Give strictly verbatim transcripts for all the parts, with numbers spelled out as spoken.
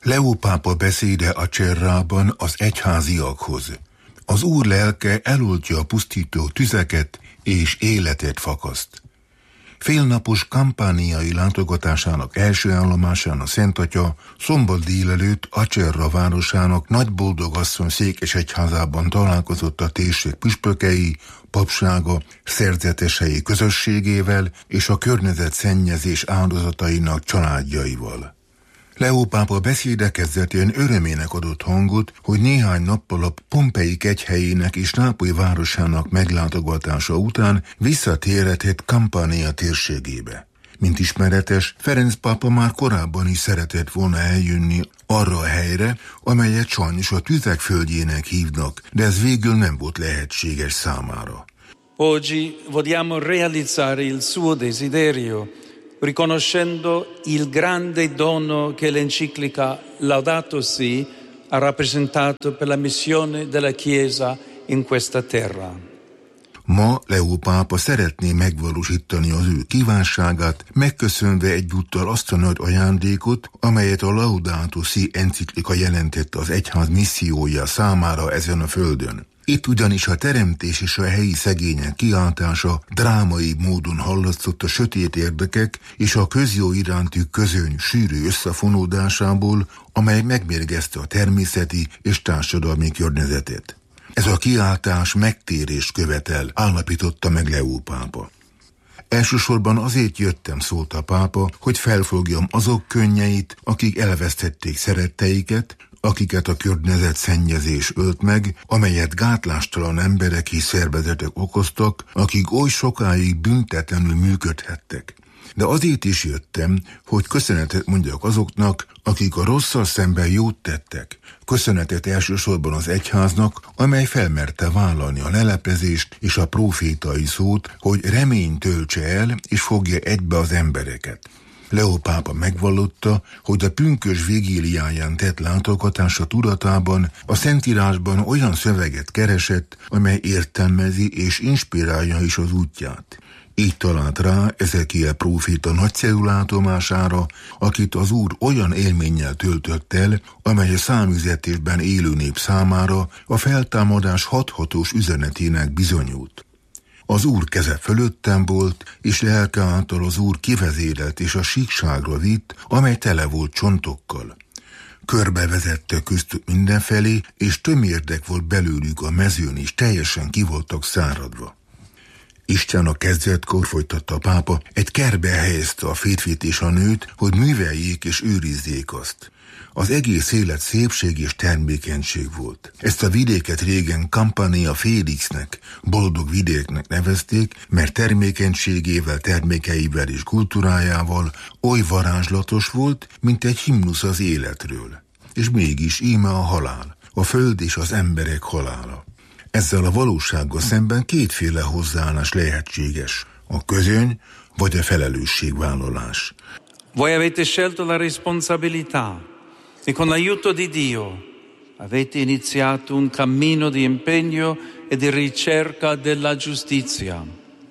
Leó pápa beszéde Acerrában az egyháziakhoz. Az Úr lelke eloltja a pusztító tüzeket és életet fakaszt. Félnapos kampániai látogatásának első állomásán a Szent Atya szombat délelőtt Acerra városának Nagyboldogasszony székesegyházában találkozott a térség püspökei, papsága, szerzetesei közösségével és a környezet szennyezés áldozatainak családjaival. Leó pápa beszéde kezdetén örömének adott hangot, hogy néhány nappal a Pompei kegyhelyének és Nápoly városának meglátogatása után visszatérhetett Campania térségébe. Mint ismeretes, Ferenc pápa már korábban is szeretett volna eljönni arra a helyre, amelyet sajnos a tüzek földjének hívnak, de ez végül nem volt lehetséges számára. Oggi vogliamo realizzare il suo desiderio, riconoscendo il grande dono che l'enciclica Laudato Si ha rappresentato per la missione della Chiesa in questa terra. Ma Leó pápa szeretné megvalósítani az ő kívánságát, megköszönve egyúttal azt a nagy ajándékot, amelyet a Laudato Si enciklika jelentett az egyház missziója számára ezen a földön. Itt ugyanis a teremtés és a helyi szegények kiáltása drámai módon hallatszott a sötét érdekek és a közjó iránti közöny sűrű összefonódásából, amely megmérgezte a természeti és társadalmi környezetet. Ez a kiáltás megtérést követel, állapította meg Leó pápa. Elsősorban azért jöttem, szólt a pápa, hogy felfogjam azok könnyeit, akik elvesztették szeretteiket, akiket a környezet szennyezés ölt meg, amelyet gátlástalan emberek és szervezetek okoztak, akik oly sokáig büntetlenül működhettek. De azért is jöttem, hogy köszönetet mondjak azoknak, akik a rosszal szemben jót tettek. Köszönetet elsősorban az egyháznak, amely felmerte vállalni a leleplezést és a prófétai szót, hogy remény töltse el és fogja egybe az embereket. Leó pápa megvallotta, hogy a pünkösd vigíliáján tett látogatása tudatában a Szentírásban olyan szöveget keresett, amely értelmezi és inspirálja is az útját. Így talált rá Ezekiel próféta nagyszerű látomására, akit az Úr olyan élménnyel töltött el, amely a számüzetésben élő nép számára a feltámadás hathatós üzenetének bizonyult. Az Úr keze fölöttem volt, és lelke által az Úr kivezérelt és a síkságra vitt, amely tele volt csontokkal. Körbevezette köztük mindenfelé, és tömérdek volt belőlük a mezőn, és teljesen ki voltak száradva. Isten a kezdetkor, folytatta a pápa, egy kertbe helyezte a férfit és a nőt, hogy műveljék és őrizzék azt. Az egész élet szépség és termékenység volt. Ezt a vidéket régen Campania Felixnek, boldog vidéknek nevezték, mert termékenységével, termékeivel és kultúrájával oly varázslatos volt, mint egy himnusz az életről. És mégis íme a halál, a föld és az emberek halála. Ezzel a valósággal szemben kétféle hozzáállás lehetséges, a közöny vagy a felelősségvállalás. Voi avete scelto la responsabilità e con l'aiuto di Dio avete iniziato un cammino di impegno e di ricerca della giustizia.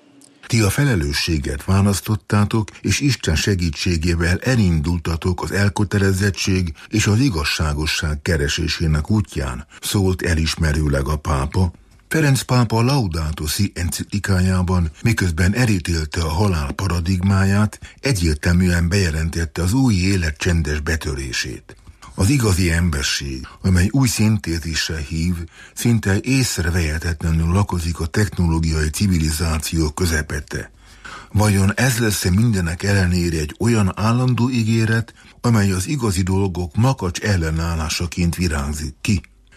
Ti a felelősséget választottátok, és Isten segítségével elindultatok az elkötelezettség és az igazságosság keresésének útján, szólt elismerőleg a pápa. Ferenc pápa a Laudato Si enciklikájában, miközben elítélte a halál paradigmáját, egyértelműen bejelentette az új élet csendes betörését. Az igazi emberség, amely új szintézisre hív, szinte észrevehetetlenül lakozik a technológiai civilizáció közepette. Vajon ez lesz-e mindenek ellenére egy olyan állandó ígéret, amely az igazi dolgok makacs ellenállásaként virágzik ki?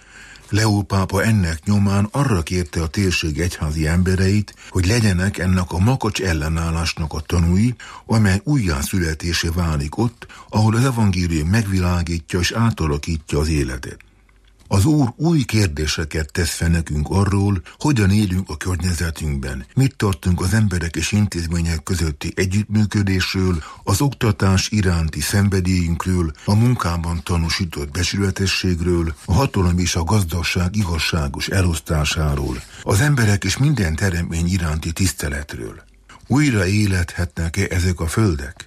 Leó pápa ennek nyomán arra kérte a térség egyházi embereit, hogy legyenek ennek a makacs ellenállásnak a tanúi, amely újjászületésé válik ott, ahol az evangélium megvilágítja és átalakítja az életet. Az Úr új kérdéseket tesz fel nekünk arról, hogyan élünk a környezetünkben, mit tartunk az emberek és intézmények közötti együttműködésről, az oktatás iránti szenvedélyünkről, a munkában tanúsított becsületességről, a hatalom és a gazdaság igazságos elosztásáról, az emberek és minden teremtmény iránti tiszteletről. Újra élethetnek-e ezek a földek?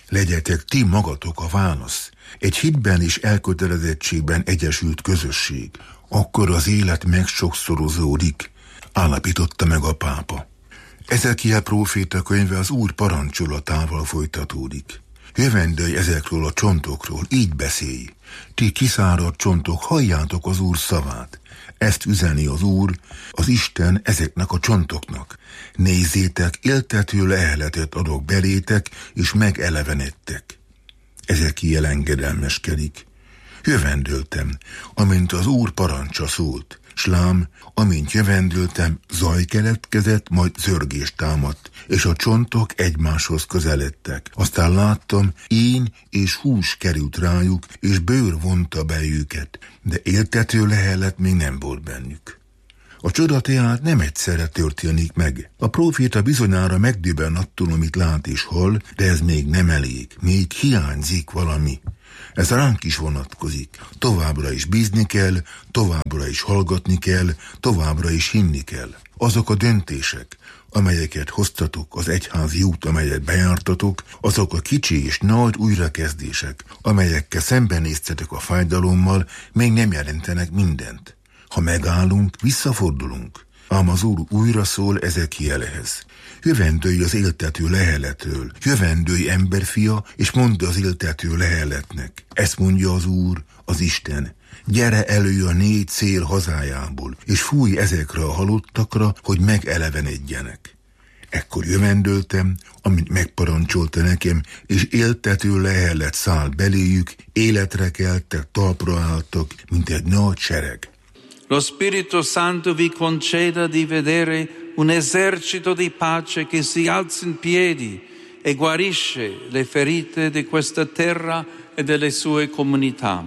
Legyetek ti magatok a válasz. Egy hitben és elkötelezettségben egyesült közösség. Akkor az élet megsokszorozódik, állapította meg a pápa. Ezekiel próféta könyve az Úr parancsolatával folytatódik. Jövendőj ezekről a csontokról, így beszélj. Ti kiszáradt csontok, halljátok az Úr szavát. Ezt üzeni az Úr, az Isten ezeknek a csontoknak. Nézzétek, éltető leheletet adok belétek, és megelevenedtek. Ezekiel engedelmeskedik. Jövendöltem, amint az Úr parancsa szólt, s lám, amint jövendöltem, zaj keletkezett, majd zörgés támadt, és a csontok egymáshoz közeledtek. Aztán láttam, én és hús került rájuk, és bőr vonta be őket, de éltető lehelet még nem volt bennük. A csoda tehát nem egyszerre történik meg. A próféta bizonyára megdöbben attól, amit lát és hall, de ez még nem elég, még hiányzik valami. Ez ránk is vonatkozik. Továbbra is bízni kell, továbbra is hallgatni kell, továbbra is hinni kell. Azok a döntések, amelyeket hoztatok, az egyházi út, amelyet bejártatok, azok a kicsi és nagy újrakezdések, amelyekkel szembenéztetek a fájdalommal, még nem jelentenek mindent. Ha megállunk, visszafordulunk. Ám az Úr újra szól Ezekielhez. Jövendőj az éltető leheletről, jövendőj emberfia, és mondd az éltető leheletnek. Ezt mondja az Úr, az Isten. Gyere elő a négy szél hazájából, és fújj ezekre a halottakra, hogy megelevenedjenek. Ekkor jövendöltem, amint megparancsolta nekem, és éltető lehelet száll beléjük, életre keltek, talpra álltak, mint egy nagy sereg. Lo Spirito Santo vi conceda di vedere un esercito di pace che si alza in piedi e guarisce le ferite di questa terra e delle sue comunità.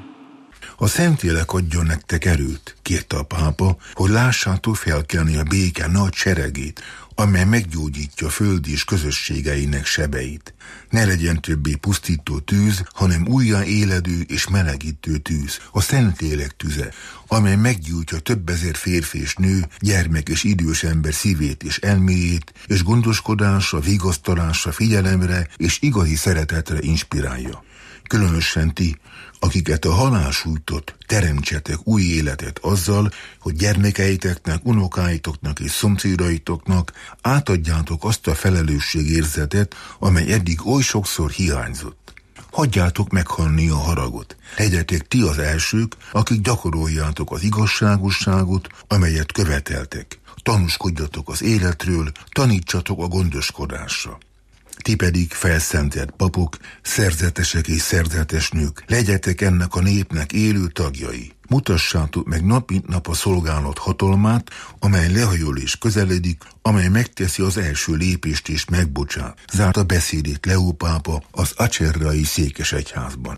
A Szentlélek adjon nektek erőt, kérte a pápa, hogy lássátok felkelni a béke nagy seregét, amely meggyógyítja föld és közösségeinek sebeit. Ne legyen többé pusztító tűz, hanem újjá éledő és melegítő tűz, a Szentlélek tüze, amely meggyújtja több ezer férfi és nő, gyermek és idős ember szívét és elméjét, és gondoskodásra, vigasztalásra, figyelemre és igazi szeretetre inspirálja. Különösen ti, akiket a halál sújtott, teremtsetek új életet azzal, hogy gyermekeiteknek, unokáitoknak és szomszédaitoknak átadjátok azt a felelősségérzetet, amely eddig oly sokszor hiányzott. Hagyjátok meghalni a haragot. Legyetek ti az elsők, akik gyakoroljátok az igazságosságot, amelyet követeltek. Tanúskodjatok az életről, tanítsatok a gondoskodásra. Ti pedig felszentelt papok, szerzetesek és szerzetes nők, legyetek ennek a népnek élő tagjai. Mutassátok meg nap mint nap a szolgálat hatalmát, amely lehajol és közeledik, amely megteszi az első lépést és megbocsát. Zárta beszédét Leó pápa az acerrai székesegyházban.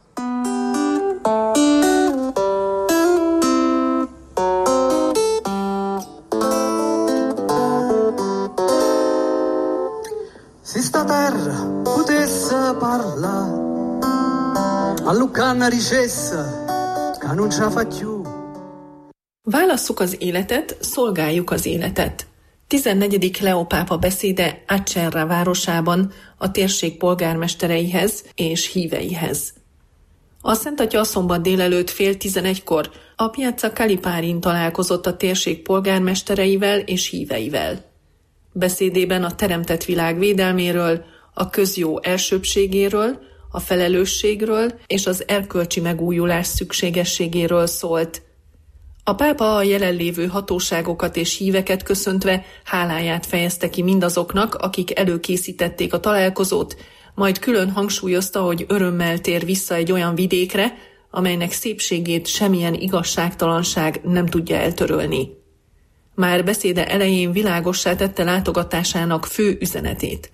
Se sta terra potesse parlare, a Lucana dicesse che non ce la fa più. Válasszuk az életet, szolgáljuk az életet. tizennegyedik Leó pápa beszéde Acerra városában a térség polgármestereihez és híveihez. A Szent Atya szombat délelőtt fél tizenegykor a Piazza Calipárin találkozott a térség polgármestereivel és híveivel. Beszédében a teremtett világ védelméről, a közjó elsőbbségéről, a felelősségről és az erkölcsi megújulás szükségességéről szólt. A pápa a jelenlévő hatóságokat és híveket köszöntve háláját fejezte ki mindazoknak, akik előkészítették a találkozót, majd külön hangsúlyozta, hogy örömmel tér vissza egy olyan vidékre, amelynek szépségét semmilyen igazságtalanság nem tudja eltörölni. Már beszéde elején világossá tette látogatásának fő üzenetét.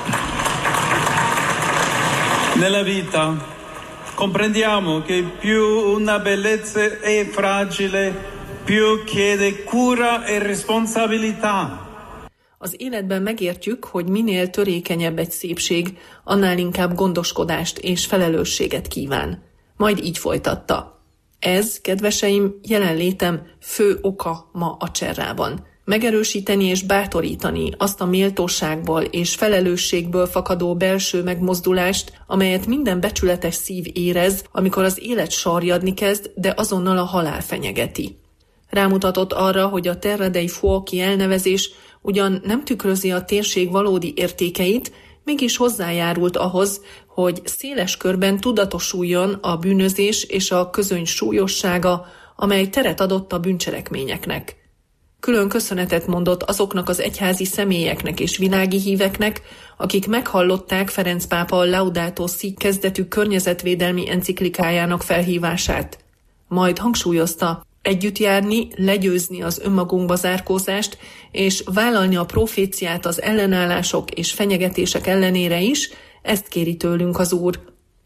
Nella vita comprendiamo che più una bellezza è fragile, più chiede cura e responsabilità. Az életben megértjük, hogy minél törékenyebb egy szépség, annál inkább gondoskodást és felelősséget kíván. Majd így folytatta. Ez, kedveseim, jelenlétem fő oka ma Acerrában. megerősíteni és bátorítani azt a méltóságból és felelősségből fakadó belső megmozdulást, amelyet minden becsületes szív érez, amikor az élet sarjadni kezd, de azonnal a halál fenyegeti. Rámutatott arra, hogy a Terra dei Fuochi elnevezés ugyan nem tükrözi a térség valódi értékeit, mégis hozzájárult ahhoz, hogy széles körben tudatosuljon a bűnözés és a közöny súlyossága, amely teret adott a bűncselekményeknek. Külön köszönetet mondott azoknak az egyházi személyeknek és világi híveknek, akik meghallották Ferenc pápa Laudato Si kezdetű környezetvédelmi enciklikájának felhívását. Majd hangsúlyozta, együtt járni, legyőzni az önmagunkba zárkózást, és vállalni a proféciát az ellenállások és fenyegetések ellenére is, ezt kéri tőlünk az Úr.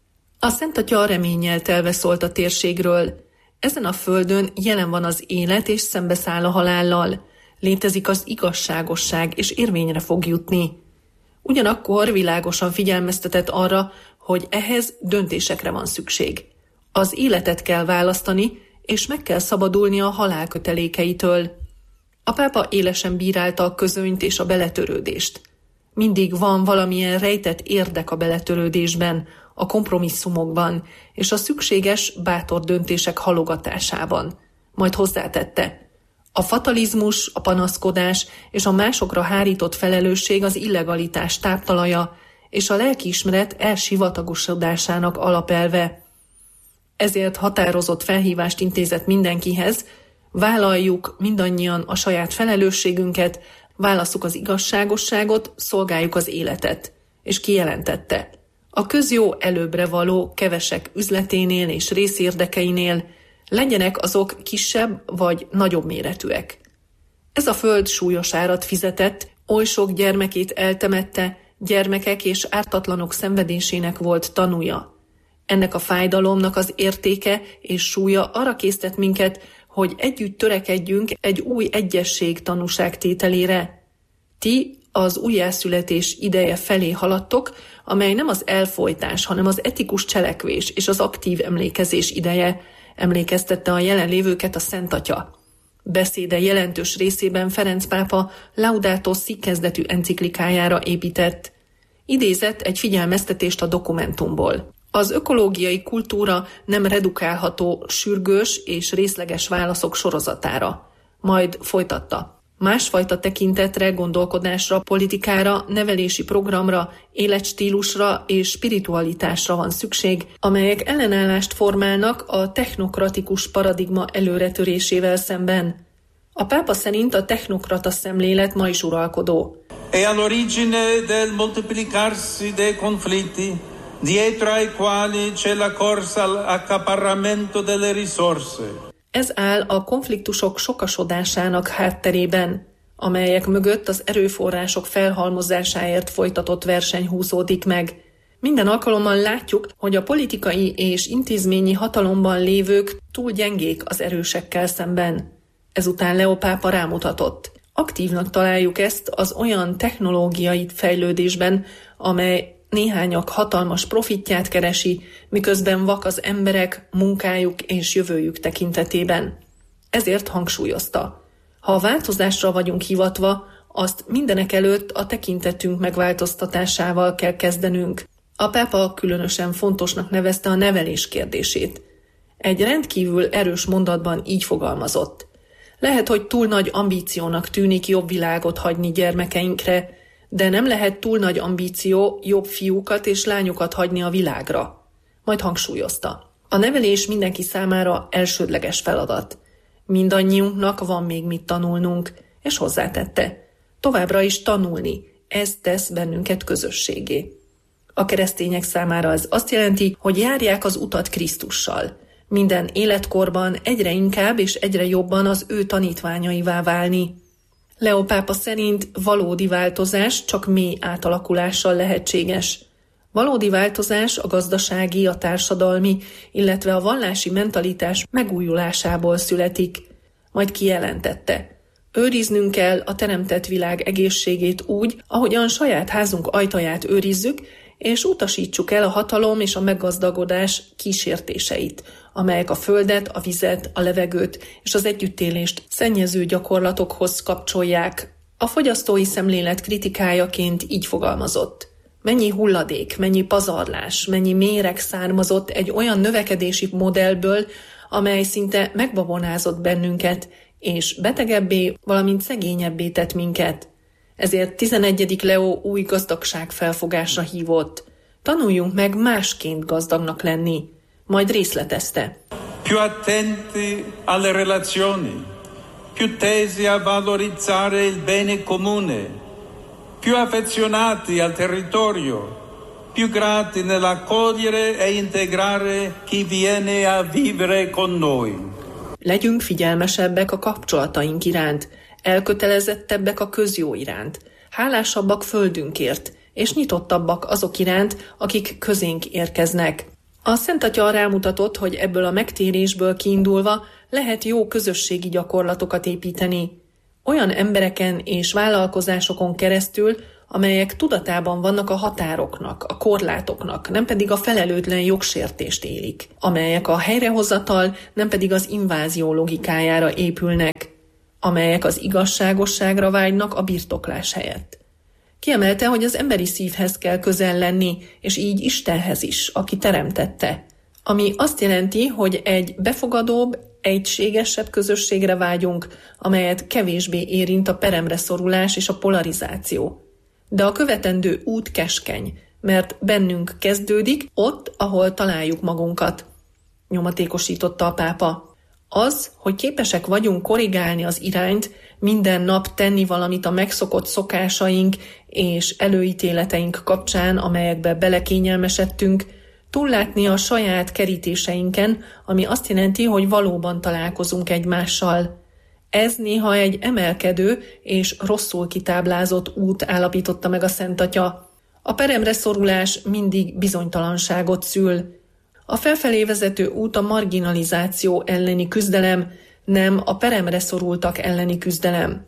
A Szent Atya reménnyel telve szólt a térségről. Ezen a földön jelen van az élet, és szembeszáll a halállal. Létezik az igazságosság, és érvényre fog jutni. Ugyanakkor világosan figyelmeztetett arra, hogy ehhez döntésekre van szükség. Az életet kell választani, és meg kell szabadulni a halál kötelékeitől. A pápa élesen bírálta a közönyt és a beletörődést. Mindig van valamilyen rejtett érdek a beletörődésben, a kompromisszumokban és a szükséges, bátor döntések halogatásában. Majd hozzátette, a fatalizmus, a panaszkodás és a másokra hárított felelősség az illegalitás táptalaja és a lelkiismeret elsivatagosodásának alapelve. Ezért határozott felhívást intézett mindenkihez, vállaljuk mindannyian a saját felelősségünket, válasszuk az igazságosságot, szolgáljuk az életet. És kijelentette, a közjó előbbre való kevesek üzleténél és részérdekeinél, legyenek azok kisebb vagy nagyobb méretűek. Ez a föld súlyos árat fizetett, oly sok gyermekét eltemette, gyermekek és ártatlanok szenvedésének volt tanúja. Ennek a fájdalomnak az értéke és súlya arra késztet minket, hogy együtt törekedjünk egy új egyesség tanúságtételére. Ti az újjászületés ideje felé haladtok, amely nem az elfojtás, hanem az etikus cselekvés és az aktív emlékezés ideje, emlékeztette a jelenlévőket a Szent Atya. Beszéde jelentős részében Ferenc pápa Laudato Si kezdetű enciklikájára épített. Idézett egy figyelmeztetést a dokumentumból. Az ökológiai kultúra nem redukálható sürgős és részleges válaszok sorozatára. Majd folytatta. Másfajta tekintetre, gondolkodásra, politikára, nevelési programra, életstílusra és spiritualitásra van szükség, amelyek ellenállást formálnak a technokratikus paradigma előretörésével szemben. A pápa szerint a technokrata szemlélet ma is uralkodó. E all'origine del moltiplicarsi dei conflitti, dietro ai quali c'è la corsa all'accaparramento delle risorse. Ez áll a konfliktusok sokasodásának hátterében, amelyek mögött az erőforrások felhalmozásáért folytatott verseny húzódik meg. Minden alkalommal látjuk, hogy a politikai és intézményi hatalomban lévők túl gyengék az erősekkel szemben. Ezután Leó pápa rámutatott. Aktívnak találjuk ezt az olyan technológiai fejlődésben, amely néhányak hatalmas profitját keresi, miközben vak az emberek, munkájuk és jövőjük tekintetében. Ezért hangsúlyozta. Ha a változásra vagyunk hivatva, azt mindenek előtt a tekintetünk megváltoztatásával kell kezdenünk. A pápa különösen fontosnak nevezte a nevelés kérdését. Egy rendkívül erős mondatban így fogalmazott. Lehet, hogy túl nagy ambíciónak tűnik jobb világot hagyni gyermekeinkre, de nem lehet túl nagy ambíció jobb fiúkat és lányokat hagyni a világra. Majd hangsúlyozta. A nevelés mindenki számára elsődleges feladat. Mindannyiunknak van még mit tanulnunk, és hozzátette. Továbbra is tanulni, ez tesz bennünket közösségé. A keresztények számára ez azt jelenti, hogy járják az utat Krisztussal. Minden életkorban egyre inkább és egyre jobban az ő tanítványaivá válni. Leó pápa szerint valódi változás csak mély átalakulással lehetséges. Valódi változás a gazdasági, a társadalmi, illetve a vallási mentalitás megújulásából születik. Majd kijelentette. Őriznünk kell a teremtett világ egészségét úgy, ahogyan saját házunk ajtaját őrizzük, és utasítsuk el a hatalom és a meggazdagodás kísértéseit, amelyek a földet, a vizet, a levegőt és az együttélést szennyező gyakorlatokhoz kapcsolják. A fogyasztói szemlélet kritikájaként így fogalmazott. Mennyi hulladék, mennyi pazarlás, mennyi méreg származott egy olyan növekedési modellből, amely szinte megbabonázott bennünket, és betegebbé, valamint szegényebbé tett minket. Ezért tizenegyedik Leó új gazdagságfelfogásra hívott. Tanuljunk meg másként gazdagnak lenni. Majd részletezte. Più attenti alle relazioni, più tesi a valorizzare il bene comune, più affezionati al territorio, più grati nell'accogliere e integrare chi viene a vivere con noi. Legyünk figyelmesebbek a kapcsolataink iránt, elkötelezettebbek a közjó iránt, hálásabbak földünkért, és nyitottabbak azok iránt, akik közénk érkeznek. A Szent Atya rámutatott, hogy ebből a megtérésből kiindulva lehet jó közösségi gyakorlatokat építeni. Olyan embereken és vállalkozásokon keresztül, amelyek tudatában vannak a határoknak, a korlátoknak, nem pedig a felelőtlen jogsértést élik, amelyek a helyrehozatal, nem pedig az invázió logikájára épülnek, amelyek az igazságosságra vágynak a birtoklás helyett. Kiemelte, hogy az emberi szívhez kell közel lenni, és így Istenhez is, aki teremtette. Ami azt jelenti, hogy egy befogadóbb, egységesebb közösségre vágyunk, amelyet kevésbé érint a peremre szorulás és a polarizáció. De a követendő út keskeny, mert bennünk kezdődik, ott, ahol találjuk magunkat, nyomatékosította a pápa. Az, hogy képesek vagyunk korrigálni az irányt, minden nap tenni valamit a megszokott szokásaink és előítéleteink kapcsán, amelyekbe belekényelmesedtünk, túllátni a saját kerítéseinken, ami azt jelenti, hogy valóban találkozunk egymással. Ez néha egy emelkedő és rosszul kitáblázott út, állapította meg a Szent Atya. A peremre szorulás mindig bizonytalanságot szül. A felfelé vezető út a marginalizáció elleni küzdelem, nem a peremre szorultak elleni küzdelem.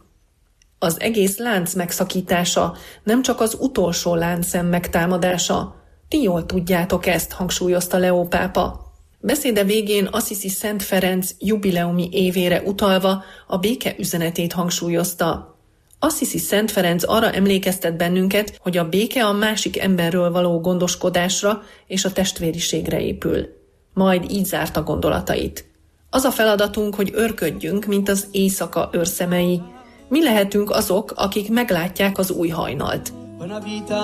Az egész lánc megszakítása, nem csak az utolsó láncszem megtámadása. Ti jól tudjátok ezt, hangsúlyozta Leó pápa. Beszéde végén Assisi Szent Ferenc jubileumi évére utalva a béke üzenetét hangsúlyozta. Assisi Szent Ferenc arra emlékeztet bennünket, hogy a béke a másik emberről való gondoskodásra és a testvériségre épül. Majd így zárta gondolatait. Az a feladatunk, hogy őrködjünk, mint az éjszaka őrszemei. Mi lehetünk azok, akik meglátják az új hajnalt.